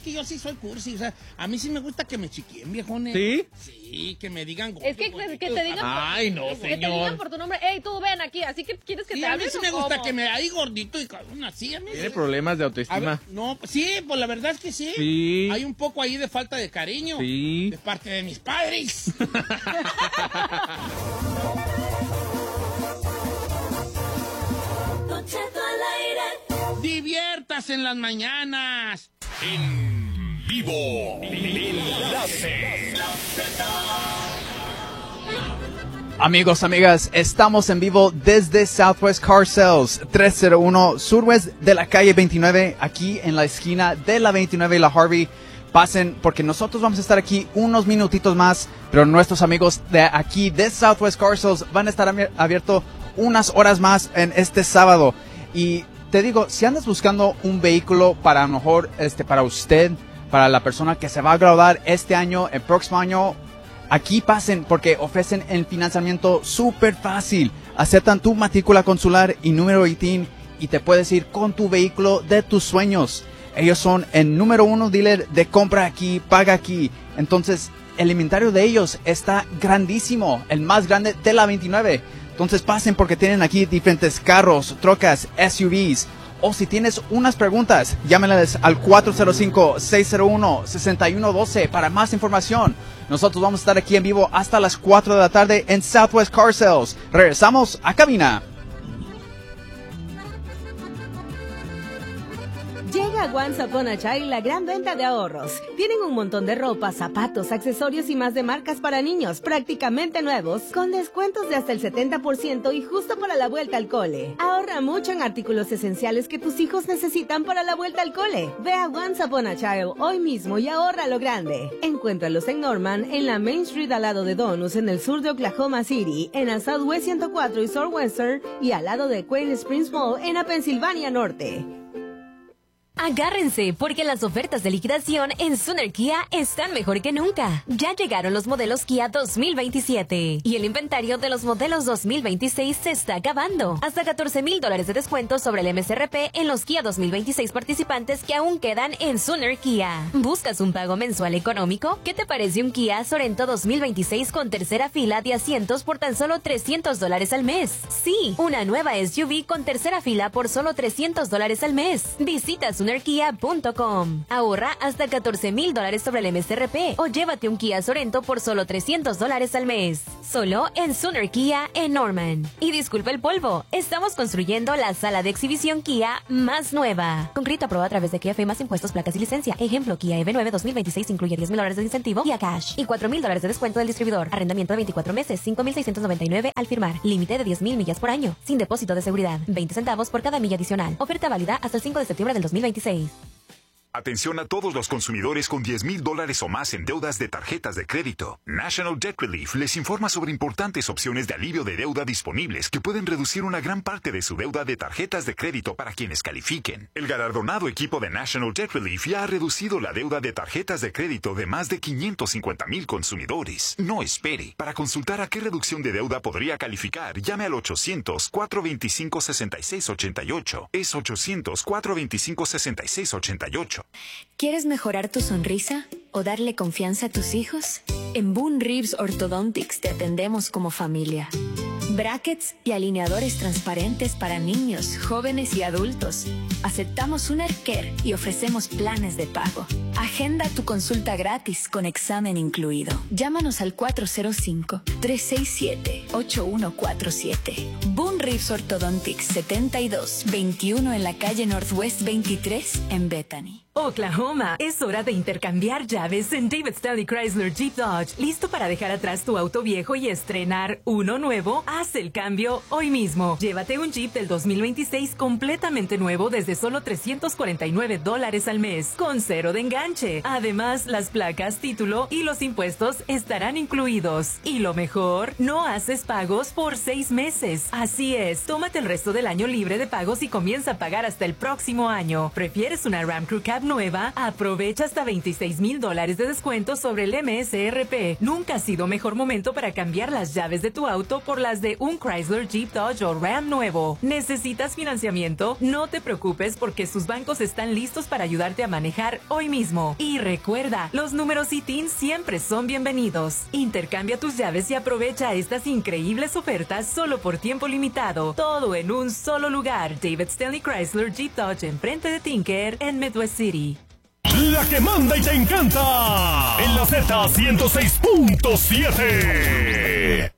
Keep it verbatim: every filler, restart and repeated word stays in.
que yo sí soy cursi, o sea, a mí sí me gusta que me chiquien, viejones. ¿Sí? Sí, que me digan gordo, Es que, que, que te digan Ay, no, que señor. te digan por tu nombre, hey, tú ven aquí, así que quieres que Sí, te a mí hables sí o me gusta cómo? que me ahí gordito y cabrón, así a mí. Tiene sí. problemas de A autoestima. ver, no, pues sí, pues la verdad es que sí. Sí. Hay un poco ahí de falta de cariño. Sí. De parte de mis padres. Diviertas en las mañanas. En vivo. Enlace. Amigos, amigas, estamos en vivo desde Southwest Car Sales, trescientos uno Surwest de la calle veintinueve, aquí en la esquina de la veintinueve y la Harvey. Pasen, porque nosotros vamos a estar aquí unos minutitos más, pero nuestros amigos de aquí de Southwest Car Sales van a estar abiertos unas horas más en este sábado. Y te digo, si andas buscando un vehículo para a lo mejor, este, para usted, para la persona que se va a graduar este año, el próximo año, aquí pasen porque ofrecen el financiamiento súper fácil. Aceptan tu matrícula consular y número I T I N y te puedes ir con tu vehículo de tus sueños. Ellos son el número uno dealer de compra aquí, paga aquí. Entonces, el inventario de ellos está grandísimo, el más grande de la veintinueve. Entonces pasen porque tienen aquí diferentes carros, trocas, S U Vs. O si tienes unas preguntas, llámenles al cuatro cero cinco, seis cero uno, seis uno uno dos para más información. Nosotros vamos a estar aquí en vivo hasta las cuatro de la tarde en Southwest Car Sales. Regresamos a cabina. Llega a Once Upon a Child la gran venta de ahorros. Tienen un montón de ropa, zapatos, accesorios y más de marcas para niños prácticamente nuevos, con descuentos de hasta el setenta por ciento y justo para la vuelta al cole. Ahorra mucho en artículos esenciales que tus hijos necesitan para la vuelta al cole. Ve a Once Upon a Child hoy mismo y ahorra lo grande. Encuéntralos en Norman, en la Main Street al lado de Donus, en el sur de Oklahoma City, en la Southwest ciento cuatro y Southwestern, y al lado de Quail Springs Mall en la Pensilvania Norte. Agárrense, porque las ofertas de liquidación en Sooner Kia están mejor que nunca. Ya llegaron los modelos Kia dos mil veintisiete y el inventario de los modelos dos mil veintiséis se está acabando. Hasta catorce mil dólares de descuento sobre el M S R P en los Kia dos mil veintiséis participantes que aún quedan en Sooner Kia. ¿Buscas un pago mensual económico? ¿Qué te parece un Kia Sorento dos mil veintiséis con tercera fila de asientos por tan solo trescientos dólares al mes? Sí, una nueva S U V con tercera fila por solo trescientos dólares al mes. Visita Sooner Kia punto com. Ahorra hasta catorce mil dólares sobre el M S R P o llévate un Kia Sorento por solo trescientos dólares al mes. Solo en Sooner Kia en Norman. Y disculpa el polvo, estamos construyendo la sala de exhibición Kia más nueva. Con crédito aprobado a través de Kia F más impuestos, placas y licencia. Ejemplo, Kia E V nueve dos mil veintiséis incluye diez mil dólares de incentivo Kia Cash y cuatro mil dólares de descuento del distribuidor. Arrendamiento de veinticuatro meses, cinco mil seiscientos noventa y nueve al firmar. Límite de diez mil millas por año. Sin depósito de seguridad. veinte centavos por cada milla adicional. Oferta válida hasta el cinco de septiembre del dos mil veintiséis. Atención a todos los consumidores con diez mil dólares o más en deudas de tarjetas de crédito. National Debt Relief les informa sobre importantes opciones de alivio de deuda disponibles que pueden reducir una gran parte de su deuda de tarjetas de crédito para quienes califiquen. El galardonado equipo de National Debt Relief ya ha reducido la deuda de tarjetas de crédito de más de quinientos cincuenta mil consumidores. No espere. Para consultar a qué reducción de deuda podría calificar, llame al ochocientos, cuatro veinticinco, sesenta y seis ochenta y ocho. Es ochocientos, cuatro veinticinco, sesenta y seis ochenta y ocho. ¿Quieres mejorar tu sonrisa o darle confianza a tus hijos? En Boone Reeves Orthodontics te atendemos como familia. Brackets y alineadores transparentes para niños, jóvenes y adultos. Aceptamos un Care y ofrecemos planes de pago. Agenda tu consulta gratis con examen incluido. Llámanos al cuatro cero cinco, tres seis siete, ocho uno cuatro siete. Boone Reeves Orthodontics setenta y dos veintiuno en la calle Northwest veintitrés en Bethany. Oklahoma, es hora de intercambiar llaves en David Stanley Chrysler Jeep Dodge. ¿Listo para dejar atrás tu auto viejo y estrenar uno nuevo? Haz el cambio hoy mismo. Llévate un Jeep del dos mil veintiséis completamente nuevo desde solo trescientos cuarenta y nueve dólares al mes, con cero de enganche. Además, las placas, título y los impuestos estarán incluidos. Y lo mejor, no haces pagos por seis meses. Así es, tómate el resto del año libre de pagos y comienza a pagar hasta el próximo año. ¿Prefieres una Ram Crew Cab nueva? Aprovecha hasta veintiséis mil dólares de descuento sobre el M S R P. Nunca ha sido mejor momento para cambiar las llaves de tu auto por las de un Chrysler, Jeep, Dodge o Ram nuevo. ¿Necesitas financiamiento? No te preocupes porque sus bancos están listos para ayudarte a manejar hoy mismo. mismo. Y recuerda, los números I T I N siempre son bienvenidos. Intercambia tus llaves y aprovecha estas increíbles ofertas solo por tiempo limitado. Todo en un solo lugar. David Stanley Chrysler Jeep Dodge enfrente de Tinker en Midwest City. La que manda y te encanta en la Z ciento seis punto siete.